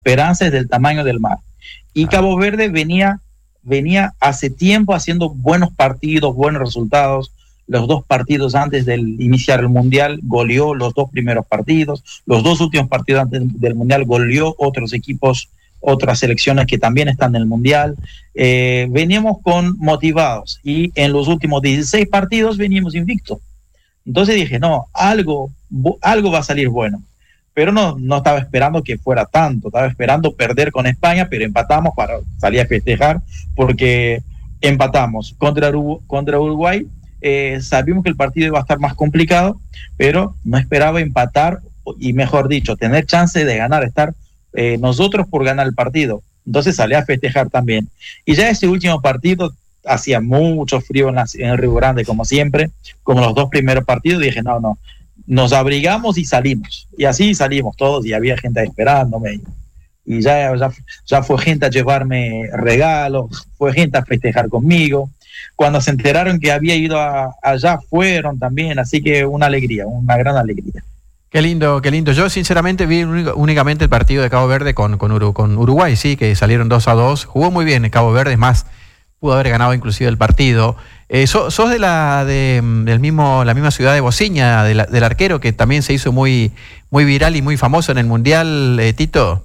esperanza es del tamaño del mar. Y Cabo Verde venía hace tiempo haciendo buenos partidos, buenos resultados. Los 2 partidos antes de iniciar el Mundial goleó los 2 primeros partidos. Los 2 últimos partidos antes del Mundial goleó otros equipos, otras selecciones que también están en el Mundial. Veníamos motivados y en los últimos 16 partidos veníamos invictos. Entonces dije, no, algo va a salir bueno. Pero no estaba esperando que fuera tanto, estaba esperando perder con España, pero empatamos para salir a festejar, porque empatamos contra Uruguay. Sabíamos que el partido iba a estar más complicado, pero no esperaba empatar, y mejor dicho, tener chance de ganar, estar nosotros por ganar el partido. Entonces salí a festejar también. Y ya ese último partido hacía mucho frío en el Río Grande, como siempre, como los 2 primeros partidos. Dije, no, nos abrigamos y salimos. Y así salimos todos, y había gente esperándome. Y ya fue gente a llevarme regalos, fue gente a festejar conmigo. Cuando se enteraron que había ido allá, fueron también. Así que una alegría, una gran alegría. Qué lindo, qué lindo. Yo sinceramente vi únicamente el partido de Cabo Verde con Uruguay, sí, que salieron 2-2. Jugó muy bien Cabo Verde, es más, pudo haber ganado inclusive el partido. ¿Sos de la misma ciudad de Bociña, del arquero, que también se hizo muy, muy viral y muy famoso en el Mundial, Tito?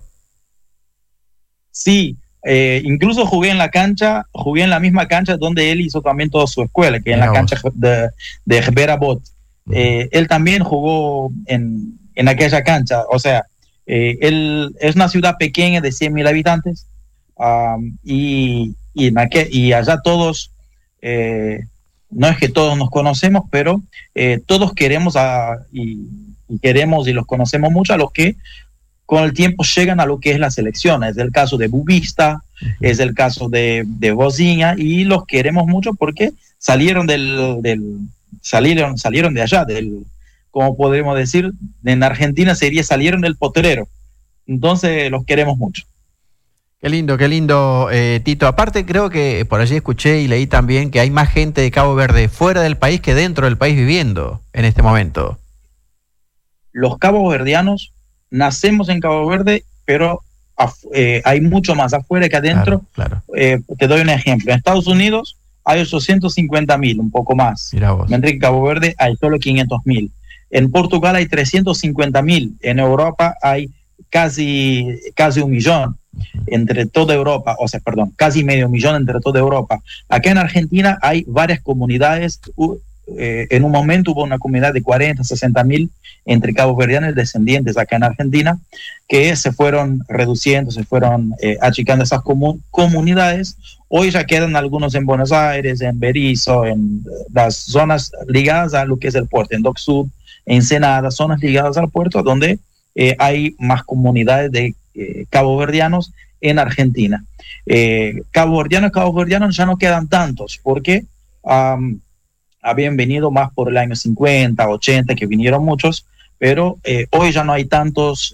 Sí, incluso jugué en la misma cancha donde él hizo también toda su escuela, que en la cancha de Ribera Bot. Él también jugó en aquella cancha. O sea, él es una ciudad pequeña de 100.000 habitantes, y allá todos, no es que todos nos conocemos, pero todos queremos y los conocemos mucho a los que con el tiempo llegan a lo que es la selección. Es el caso de Bubista, es el caso de Bociña, y los queremos mucho porque salieron salieron de allá, como podemos decir, en Argentina salieron del potrero. Entonces los queremos mucho. Qué lindo, Tito. Aparte, creo que por allí escuché y leí también que hay más gente de Cabo Verde fuera del país que dentro del país viviendo en este momento. Los caboverdianos nacemos en Cabo Verde, pero hay mucho más afuera que adentro. Claro. Te doy un ejemplo. En Estados Unidos hay 850.000, un poco más. Mientras que en Cabo Verde hay solo 500.000. En Portugal hay 350.000. En Europa hay casi 1 millón entre toda Europa, casi medio millón entre toda Europa. Acá en Argentina hay varias comunidades. En un momento hubo una comunidad de 40, 60.000 entre caboverdianos y descendientes acá en Argentina, que se fueron reduciendo, se fueron achicando esas comunidades. Hoy ya quedan algunos en Buenos Aires, en Berisso, en las zonas ligadas a lo que es el puerto, en Dock Sud, en Ensenada, zonas ligadas al puerto, donde hay más comunidades de caboverdianos en Argentina. Caboverdianos ya no quedan tantos, porque habían venido más por el año 50, 80, que vinieron muchos, pero hoy ya no hay tantos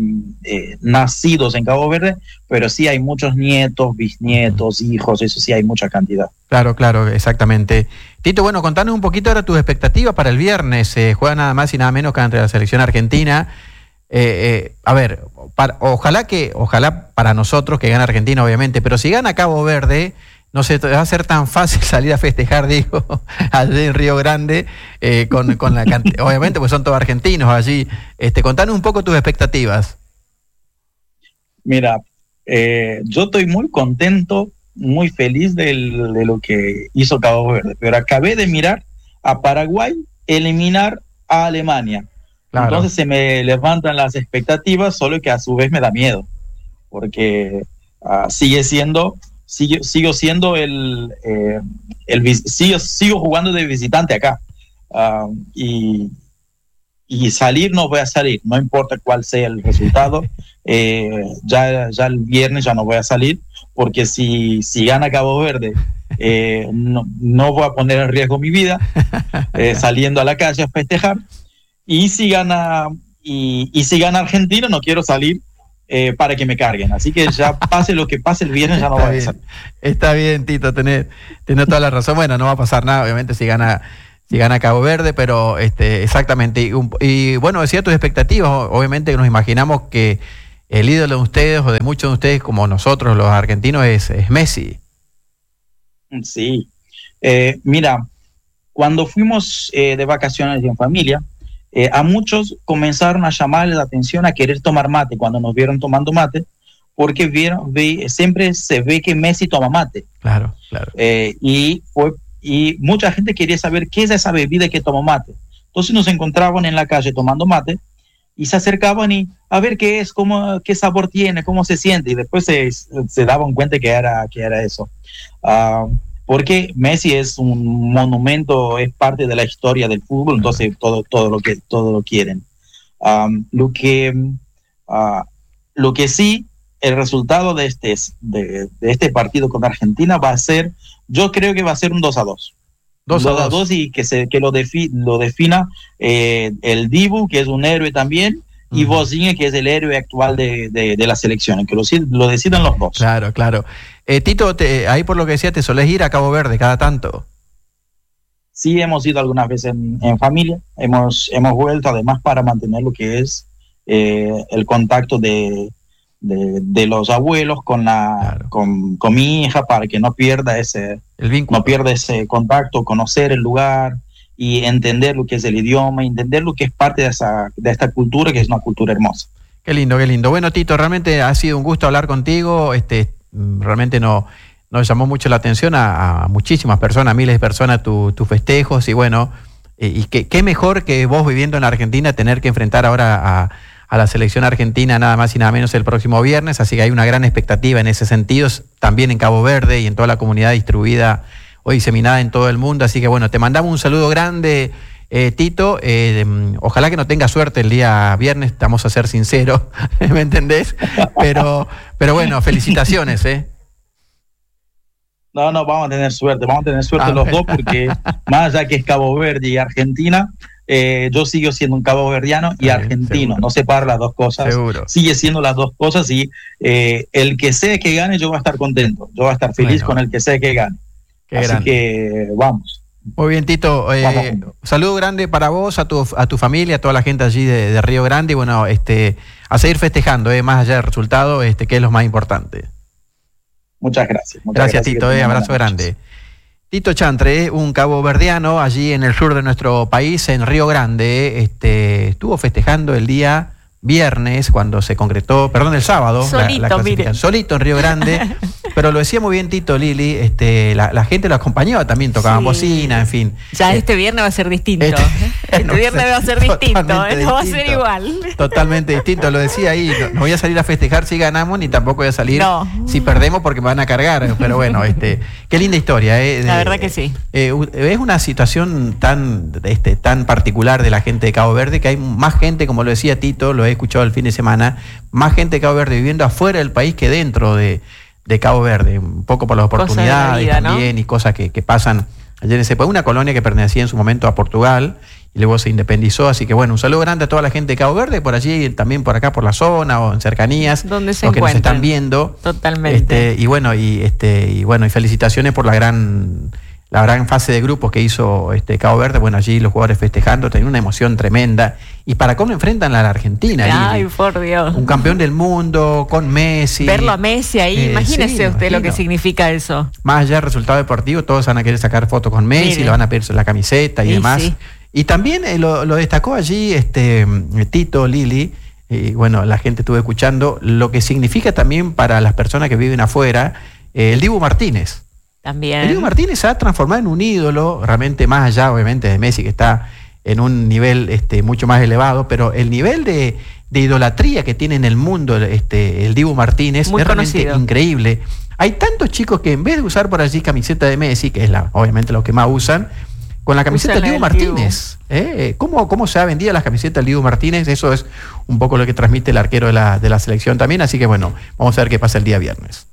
nacidos en Cabo Verde, pero sí hay muchos nietos, bisnietos, hijos, eso sí hay mucha cantidad. Claro, exactamente. Tito, bueno, contanos un poquito ahora tus expectativas para el viernes. Juega nada más y nada menos que entre la selección argentina. A ver, ojalá para nosotros que gane Argentina, obviamente, pero si gana Cabo Verde, no sé, va a ser tan fácil salir a festejar, digo, allí en Río Grande, con la cantidad, obviamente, pues son todos argentinos allí. Contanos un poco tus expectativas. Mira, yo estoy muy contento, muy feliz de lo que hizo Cabo Verde, pero acabé de mirar a Paraguay eliminar a Alemania. Claro. Entonces se me levantan las expectativas, solo que a su vez me da miedo, porque sigo siendo sigo jugando de visitante acá, y salir no voy a salir, no importa cuál sea el resultado. Ya el viernes ya no voy a salir, porque si gana Cabo Verde, no voy a poner en riesgo mi vida saliendo a la calle a festejar. Y si gana Argentina, no quiero salir para que me carguen. Así que ya pase lo que pase el viernes, ya no va a salir. Está bien, Tito, tenés toda la razón. Bueno, no va a pasar nada, obviamente, si gana Cabo Verde, pero exactamente. Y bueno, decía tus expectativas, obviamente que nos imaginamos que el ídolo de ustedes o de muchos de ustedes, como nosotros los argentinos, es Messi. Sí. Mira, cuando fuimos de vacaciones en familia, a muchos comenzaron a llamarles la atención a querer tomar mate cuando nos vieron tomando mate, porque siempre se ve que Messi toma mate. Claro, claro. Y mucha gente quería saber qué es esa bebida que toma mate. Entonces nos encontraban en la calle tomando mate y se acercaban y a ver qué es, qué sabor tiene, cómo se siente, y después se daban cuenta que era eso. Porque Messi es un monumento, es parte de la historia del fútbol, entonces todo lo quieren. Lo que sí, el resultado de este partido con Argentina va a ser, yo creo que va a ser un 2-2. 2-2 y que lo defina el Dibu, que es un héroe también, y Vozinha, que es el héroe actual de la selección, que lo decidan los dos. Claro, claro. Tito, ahí por lo que decía, ¿te solés ir a Cabo Verde cada tanto? Sí, hemos ido algunas veces en familia, hemos vuelto además para mantener lo que es el contacto de los abuelos con mi hija, para que no pierda ese contacto, conocer el lugar y entender lo que es el idioma, entender lo que es parte de esta cultura, que es una cultura hermosa. Qué lindo, qué lindo. Bueno, Tito, realmente ha sido un gusto hablar contigo. Realmente nos llamó mucho la atención a muchísimas personas, miles de personas, tus festejos, y bueno, y qué mejor que vos viviendo en la Argentina tener que enfrentar ahora a la selección argentina nada más y nada menos el próximo viernes, así que hay una gran expectativa en ese sentido, también en Cabo Verde y en toda la comunidad distribuida o diseminada en todo el mundo, así que bueno, te mandamos un saludo grande, Tito, ojalá que no tengas suerte el día viernes, vamos a ser sinceros, ¿me entendés? Pero bueno, felicitaciones, No, vamos a tener suerte los dos, porque más allá que es Cabo Verde y Argentina, yo sigo siendo un caboverdiano y argentino, seguro. No separo las dos cosas, seguro. Sigue siendo las dos cosas, y el que sea que gane, yo voy a estar contento, yo voy a estar feliz con el que sea que gane. Así grande. Que vamos. Muy bien, Tito, saludo grande para vos, a tu familia, a toda la gente allí de Río Grande, y bueno, a seguir festejando, más allá del resultado, que es lo más importante. Muchas gracias. Gracias, Tito, abrazo grande. Tito Chantre, un caboverdiano allí en el sur de nuestro país, en Río Grande, estuvo festejando el día viernes, cuando se concretó, el sábado, solito, la clasificación, solito en Río Grande, pero lo decía muy bien Tito, Lili, la gente lo acompañaba también, tocaban bocina, en fin. Ya este viernes va a ser distinto. Este viernes va a ser distinto, no va a ser igual. Totalmente distinto, lo decía ahí, no voy a salir a festejar si ganamos, ni tampoco voy a salir si perdemos porque me van a cargar, pero bueno, qué linda historia. La verdad que sí. Es una situación tan particular de la gente de Cabo Verde, que hay más gente, como lo decía Tito, lo he escuchado el fin de semana, más gente de Cabo Verde viviendo afuera del país que dentro de Cabo Verde, un poco por las oportunidades vida, también, ¿no? Y cosas que pasan allá en ese país, una colonia que pertenecía en su momento a Portugal y luego se independizó, así que bueno, un saludo grande a toda la gente de Cabo Verde, por allí, también por acá, por la zona o en cercanías, donde se los que nos están viendo. Totalmente. Y felicitaciones por la gran fase de grupos que hizo Cabo Verde, bueno, allí los jugadores festejando, tenía una emoción tremenda, y para cómo enfrentan a la Argentina. Ay, por Dios. Un campeón del mundo, con Messi. Verlo a Messi ahí, imagínese usted lo que significa eso. Más allá del resultado deportivo, todos van a querer sacar fotos con Messi, le van a pedir la camiseta y demás. Sí. Y también lo destacó allí Tito, Lili, y bueno, la gente estuvo escuchando, lo que significa también para las personas que viven afuera, el Dibu Martínez. También. El Dibu Martínez se ha transformado en un ídolo, realmente más allá, obviamente, de Messi, que está en un nivel mucho más elevado, pero el nivel de idolatría que tiene en el mundo el Dibu Martínez muy es conocido. Realmente increíble. Hay tantos chicos que en vez de usar por allí camiseta de Messi, que es obviamente lo que más usan, con la camiseta del Dibu Martínez. ¿Cómo se ha vendido las camisetas del Dibu Martínez? Eso es un poco lo que transmite el arquero de la selección también, así que bueno, vamos a ver qué pasa el día viernes.